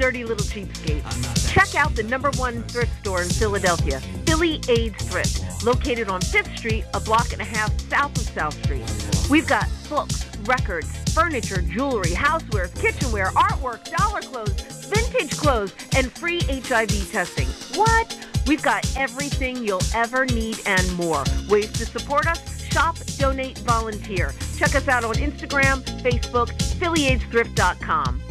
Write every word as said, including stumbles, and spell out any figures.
dirty little cheapskates. Check out the number one thrift store in Philadelphia, Philly AIDS Thrift, located on fifth Street, a block and a half south of South Street. We've got books, records, furniture, jewelry, housewares, kitchenware, artwork, dollar clothes, vintage clothes, and free H I V testing. What? We've got everything you'll ever need and more. Ways to support us? Shop, donate, volunteer. Check us out on Instagram, Facebook, Philly AIDS Thrift dot com.